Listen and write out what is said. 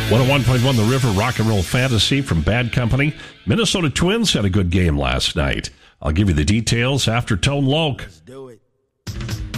101.1 The River Rock and Roll Fantasy from Bad Company. Minnesota Twins had a good game last night. I'll give you the details after Tone Loc. Let's do it.